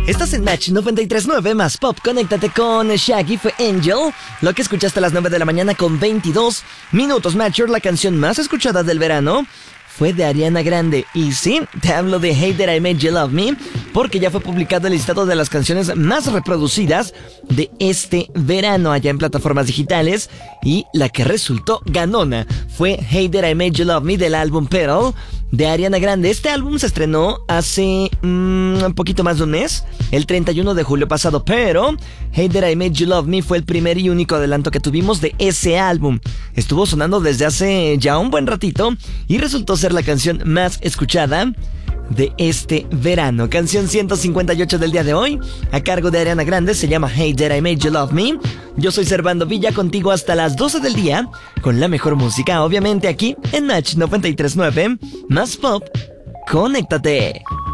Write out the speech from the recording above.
Estás en Match 93.9 más Pop. Conéctate con Shaggy, fue Angel. Lo que escuchaste a las 9 de la mañana con 22 minutos. Matcher, la canción más escuchada del verano, fue de Ariana Grande. Y sí, te hablo de Hey That I Made You Love Me, porque ya fue publicado el listado de las canciones más reproducidas de este verano allá en plataformas digitales. Y la que resultó ganona fue Hey That I Made You Love Me del álbum Pearl de Ariana Grande. Este álbum se estrenó hace un poquito más de un mes, el 31 de julio pasado, pero Hey That I Made You Love Me fue el primer y único adelanto que tuvimos de ese álbum. Estuvo sonando desde hace ya un buen ratito y resultó ser la canción más escuchada de este verano. Canción 158 del día de hoy, a cargo de Ariana Grande, se llama Hey That I Made You Love Me. Yo soy Servando Villa, contigo hasta las 12 del día, con la mejor música, obviamente aquí en Match 93.9, más Pop. Conéctate.